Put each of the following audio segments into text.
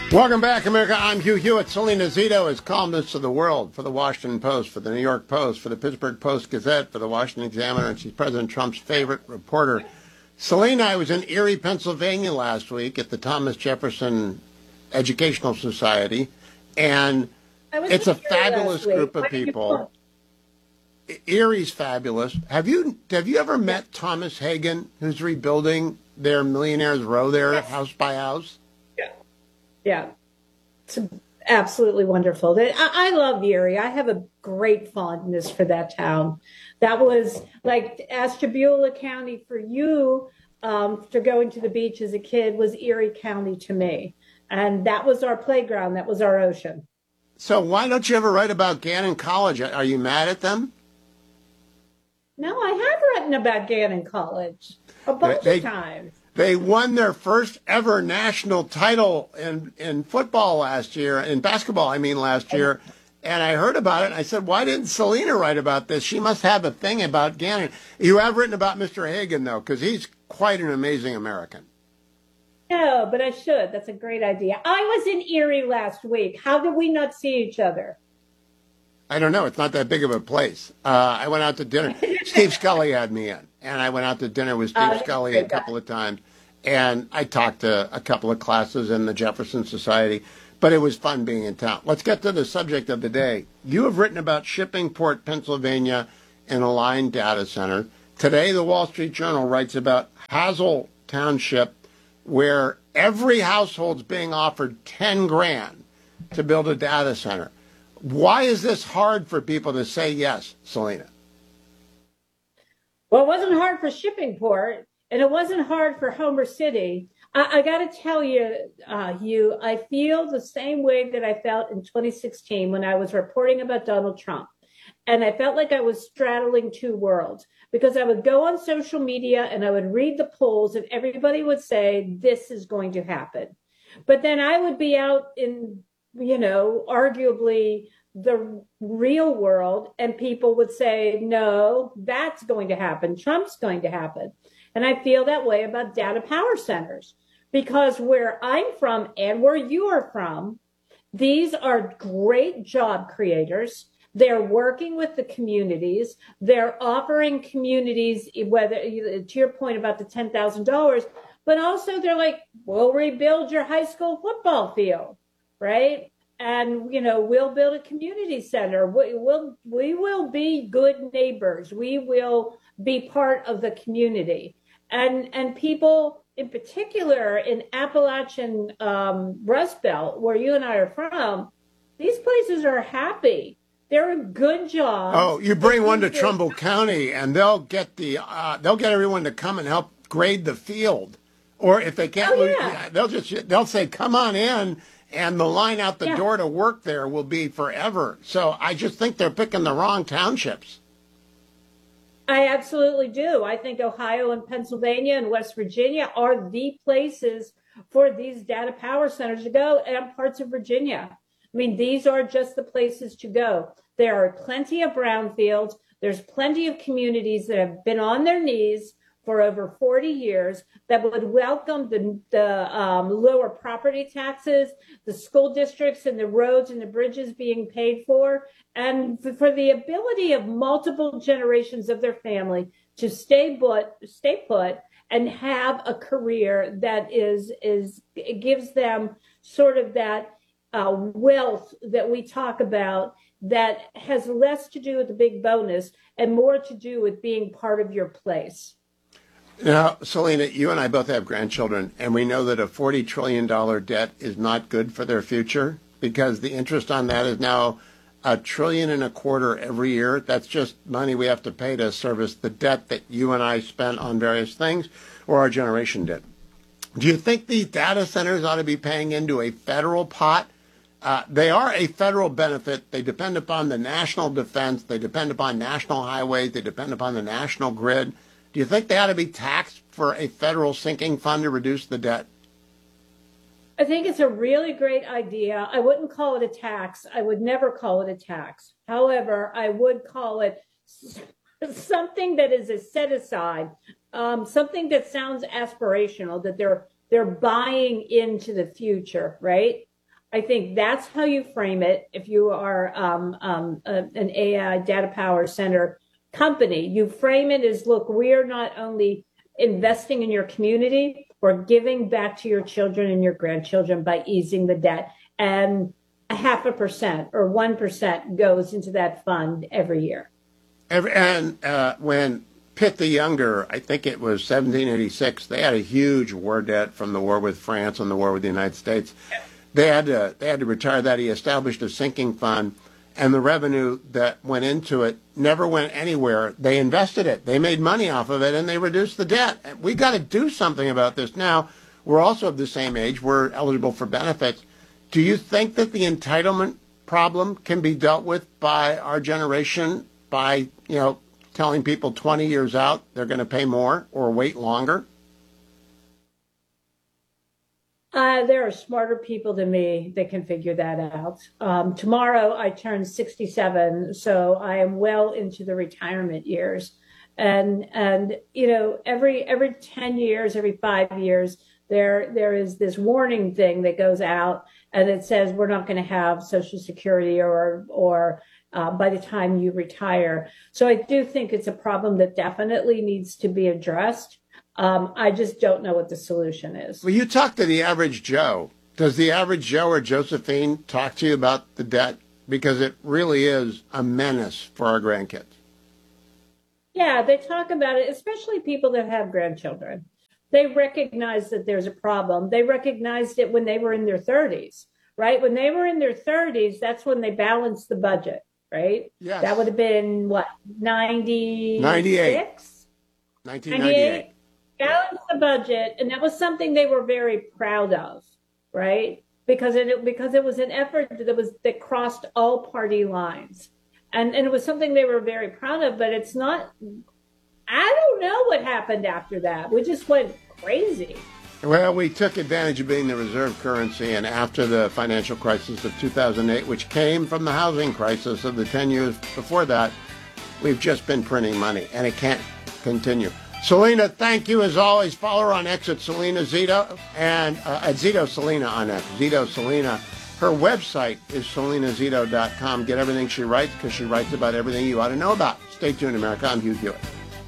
Welcome back, America. I'm Hugh Hewitt. Selena Zito is columnist of The World for the Washington Post, for the New York Post, for the Pittsburgh Post-Gazette, for the Washington Examiner, and she's President Trump's favorite reporter. Selena, I was in Erie, Pennsylvania last week at the Thomas Jefferson Educational Society, and it's a fabulous group of people. Erie's fabulous. Have you ever met Thomas Hagen, who's rebuilding their Millionaires Row there, house by house? Yeah, it's absolutely wonderful. I love Erie. I have a great fondness for that town. That was like Ashtabula County for you, for going to the beach as a kid, was Erie County to me. And that was our playground. That was our ocean. So why don't you ever write about Gannon College? Are you mad at them? No, I have written about Gannon College a bunch of times. They won their first ever national title in football last year, in basketball, last year. And I heard about it, and I said, why didn't Selena write about this? She must have a thing about Gannon. You have written about Mr. Hagen, though, because he's quite an amazing American. No, but I should. That's a great idea. I was in Erie last week. How did we not see each other? I don't know. It's not that big of a place. I went out to dinner. Steve Scully had me in, and I went out to dinner with Steve Scully a couple of times. And I talked to a couple of classes in the Jefferson Society, but it was fun being in town. Let's get to the subject of the day. You have written about Shippingport, Pennsylvania, and a Line data center. Today, the Wall Street Journal writes about Hazle Township, where every household's being offered $10,000 to build a data center. Why is this hard for people to say yes, Selena? Well, it wasn't hard for Shippingport, and it wasn't hard for Homer City. I got to tell you, Hugh, I feel the same way that I felt in 2016 when I was reporting about Donald Trump. And I felt like I was straddling two worlds, because I would go on social media and I would read the polls and everybody would say, this is going to happen. But then I would be out in, arguably the real world, and people would say, no, that's going to happen. Trump's going to happen. And I feel that way about data power centers, because where I'm from and where you are from, these are great job creators. They're working with the communities. They're offering communities, whether, to your point about the $10,000, but also they're like, we'll rebuild your high school football field, right? And, we'll build a community center. We will be good neighbors. We will be part of the community. And people, in particular, in Appalachian Rust Belt, where you and I are from, these places are happy. They're a good job. Oh, you bring one to Trumbull County, and they'll get everyone to come and help grade the field. Or if they can't, they'll say, come on in. And the line out the door to work there will be forever. So I just think they're picking the wrong townships. I absolutely do. I think Ohio and Pennsylvania and West Virginia are the places for these data power centers to go, and parts of Virginia. These are just the places to go. There are plenty of brownfields. There's plenty of communities that have been on their knees for over 40 years that would welcome the lower property taxes, the school districts and the roads and the bridges being paid for, and for the ability of multiple generations of their family to stay put and have a career that it gives them sort of that wealth that we talk about, that has less to do with the big bonus and more to do with being part of your place. Now, Selena, you and I both have grandchildren, and we know that a $40 trillion debt is not good for their future, because the interest on that is now $1.25 trillion every year. That's just money we have to pay to service the debt that you and I spent on various things, or our generation did. Do you think these data centers ought to be paying into a federal pot? They are a federal benefit. They depend upon the national defense. They depend upon national highways. They depend upon the national grid. Do you think they ought to be taxed for a federal sinking fund to reduce the debt? I think it's a really great idea. I wouldn't call it a tax. I would never call it a tax. However, I would call it something that is a set aside, something that sounds aspirational, that they're buying into the future, right? I think that's how you frame it. If you are an AI data power center company, you frame it as, look, we are not only investing in your community, we're giving back to your children and your grandchildren by easing the debt. And 0.5% or 1% goes into that fund every year. When Pitt the Younger, I think it was 1786, they had a huge war debt from the war with France and the war with the United States. They had to retire that. He established a sinking fund, and the revenue that went into it never went anywhere. They invested it. They made money off of it, and they reduced the debt. We got to do something about this now. We're also of the same age. We're eligible for benefits. Do you think that the entitlement problem can be dealt with by our generation by, telling people 20 years out they're going to pay more or wait longer? There are smarter people than me that can figure that out. Tomorrow I turn 67, so I am well into the retirement years. And every 10 years, every 5 years, there is this warning thing that goes out and it says we're not going to have Social Security or by the time you retire. So I do think it's a problem that definitely needs to be addressed. I just don't know what the solution is. Well, you talk to the average Joe. Does the average Joe or Josephine talk to you about the debt? Because it really is a menace for our grandkids. Yeah, they talk about it, especially people that have grandchildren. They recognize that there's a problem. They recognized it when they were in their 30s, right? When they were in their 30s, that's when they balanced the budget, right? Yes. That would have been, what, 96? 1998. Balanced the budget, and that was something they were very proud of, right? Because it was an effort that crossed all party lines, and it was something they were very proud of. But it's not. I don't know what happened after that. We just went crazy. Well, we took advantage of being the reserve currency, and after the financial crisis of 2008, which came from the housing crisis of the 10 years before that, we've just been printing money, and it can't continue. Selena, thank you as always. Follow her on X at Selena Zito and at Zito Selena on X. Zito Selena. Her website is selenazito.com. Get everything she writes because she writes about everything you ought to know about. Stay tuned, America. I'm Hugh Hewitt.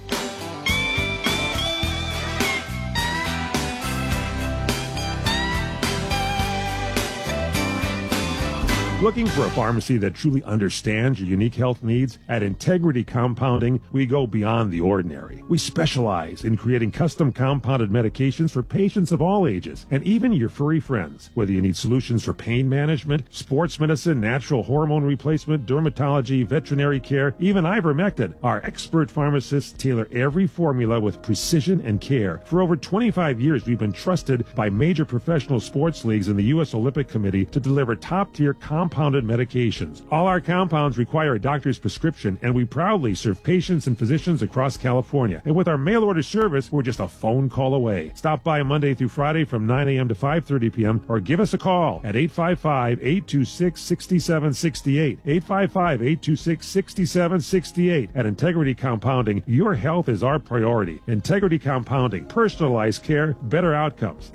Looking for a pharmacy that truly understands your unique health needs? At Integrity Compounding, we go beyond the ordinary. We specialize in creating custom compounded medications for patients of all ages, and even your furry friends. Whether you need solutions for pain management, sports medicine, natural hormone replacement, dermatology, veterinary care, even ivermectin, our expert pharmacists tailor every formula with precision and care. For over 25 years, we've been trusted by major professional sports leagues and the U.S. Olympic Committee to deliver top-tier compounded medications. All our compounds require a doctor's prescription, and we proudly serve patients and physicians across California. And with our mail order service, we're just a phone call away. Stop by Monday through Friday from 9 a.m. to 5:30 p.m. or give us a call at 855-826-6768. 855-826-6768. At Integrity Compounding, your health is our priority. Integrity Compounding, personalized care, better outcomes.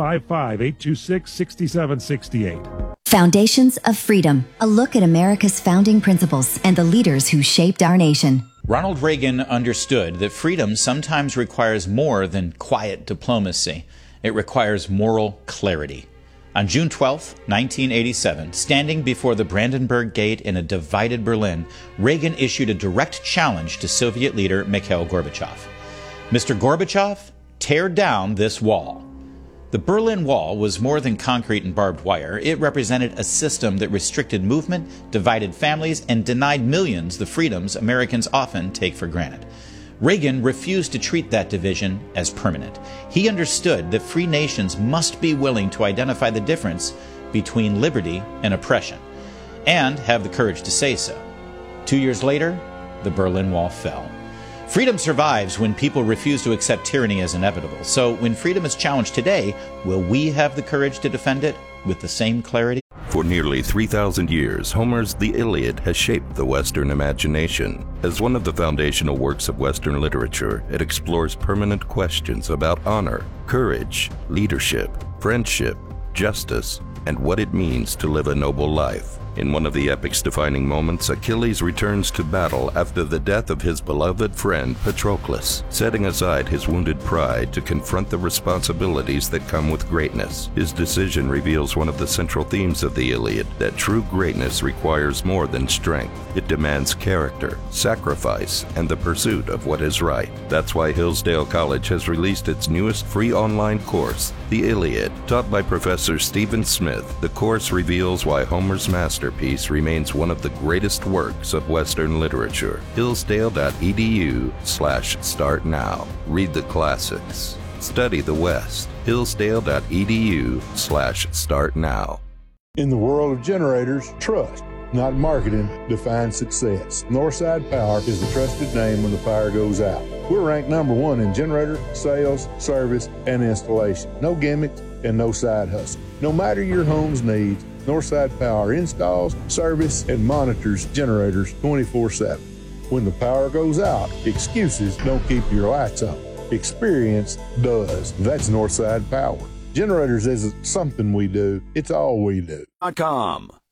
855-826-6768. Foundations of Freedom, a look at America's founding principles and the leaders who shaped our nation. Ronald Reagan understood that freedom sometimes requires more than quiet diplomacy. It requires moral clarity. On June 12, 1987, standing before the Brandenburg Gate in a divided Berlin, Reagan issued a direct challenge to Soviet leader Mikhail Gorbachev. Mr. Gorbachev, tear down this wall. The Berlin Wall was more than concrete and barbed wire. It represented a system that restricted movement, divided families, and denied millions the freedoms Americans often take for granted. Reagan refused to treat that division as permanent. He understood that free nations must be willing to identify the difference between liberty and oppression, and have the courage to say so. 2 years later, the Berlin Wall fell. Freedom survives when people refuse to accept tyranny as inevitable. So when freedom is challenged today, will we have the courage to defend it with the same clarity? For nearly 3,000 years, Homer's The Iliad has shaped the Western imagination. As one of the foundational works of Western literature, it explores permanent questions about honor, courage, leadership, friendship, justice, and what it means to live a noble life. In one of the epic's defining moments, Achilles returns to battle after the death of his beloved friend Patroclus, setting aside his wounded pride to confront the responsibilities that come with greatness. His decision reveals one of the central themes of the Iliad, that true greatness requires more than strength. It demands character, sacrifice, and the pursuit of what is right. That's why Hillsdale College has released its newest free online course, The Iliad. Taught by Professor Stephen Smith, the course reveals why Homer's masterpiece remains one of the greatest works of Western literature. Hillsdale.edu/start now. Read the classics. Study the West. Hillsdale.edu/start now. In the world of generators, trust, not marketing, defines success. Northside Power is the trusted name when the power goes out. We're ranked #1 in generator, sales, service, and installation. No gimmicks and no side hustle. No matter your home's needs, Northside Power installs, service, and monitors generators 24/7. When the power goes out, excuses don't keep your lights on. Experience does. That's Northside Power. Generators isn't something we do, it's all we do. .com.